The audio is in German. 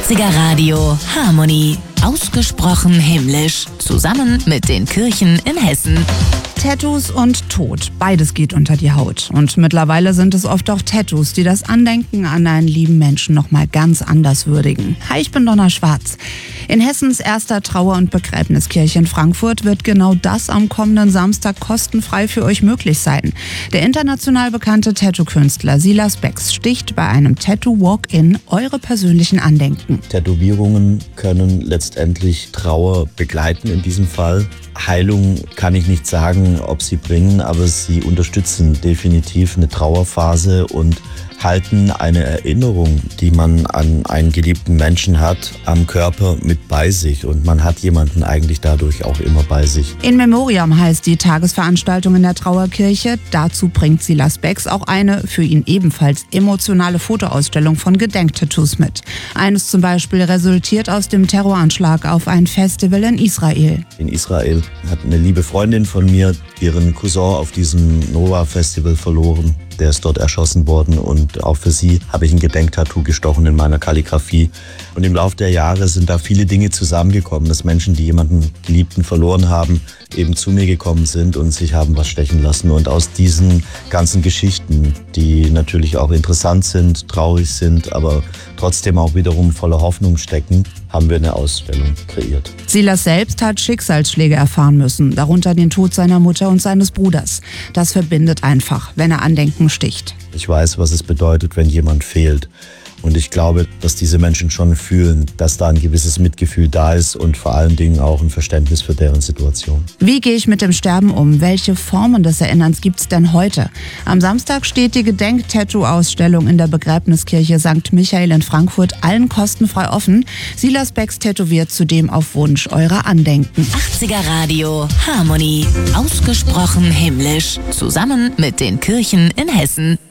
80er Radio Harmony. Ausgesprochen himmlisch. Zusammen mit den Kirchen in Hessen. Tattoos und Tod, beides geht unter die Haut. Und mittlerweile sind es oft auch Tattoos, die das Andenken an einen lieben Menschen nochmal ganz anders würdigen. Hi, ich bin Donna Schwarz. In Hessens erster Trauer- und Begräbniskirche in Frankfurt wird genau das am kommenden Samstag kostenfrei für euch möglich sein. Der international bekannte Tattoo-Künstler Silas Becks sticht bei einem Tattoo-Walk-In eure persönlichen Andenken. Tätowierungen können letztendlich Trauer begleiten in diesem Fall. Heilung kann ich nicht sagen, ob sie bringen, aber sie unterstützen definitiv eine Trauerphase und halten eine Erinnerung, die man an einen geliebten Menschen hat, am Körper mit bei sich. Und man hat jemanden eigentlich dadurch auch immer bei sich. In Memoriam heißt die Tagesveranstaltung in der Trauerkirche. Dazu bringt Silas Becks auch eine für ihn ebenfalls emotionale Fotoausstellung von Gedenktattoos mit. Eines zum Beispiel resultiert aus dem Terroranschlag auf ein Festival in Israel. In Israel hat eine liebe Freundin von mir ihren Cousin auf diesem Nova-Festival verloren. Der ist dort erschossen worden und auch für sie habe ich ein Gedenktattoo gestochen in meiner Kalligrafie. Und im Laufe der Jahre sind da viele Dinge zusammengekommen, dass Menschen, die jemanden Geliebten verloren haben, eben zu mir gekommen sind und sich haben was stechen lassen. Und aus diesen ganzen Geschichten, die natürlich auch interessant sind, traurig sind, aber trotzdem auch wiederum voller Hoffnung stecken, haben wir eine Ausstellung kreiert. Silas selbst hat Schicksalsschläge erfahren müssen, darunter den Tod seiner Mutter und seines Bruders. Das verbindet einfach, wenn er Andenken sticht. Ich weiß, was es bedeutet, wenn jemand fehlt. Und ich glaube, dass diese Menschen schon fühlen, dass da ein gewisses Mitgefühl da ist und vor allen Dingen auch ein Verständnis für deren Situation. Wie gehe ich mit dem Sterben um? Welche Formen des Erinnerns gibt es denn heute? Am Samstag steht die Gedenk-Tattoo-Ausstellung in der Begräbniskirche St. Michael in Frankfurt allen kostenfrei offen. Silas Becks tätowiert zudem auf Wunsch eure Andenken. 80er Radio Harmony. Ausgesprochen himmlisch. Zusammen mit den Kirchen in Hessen.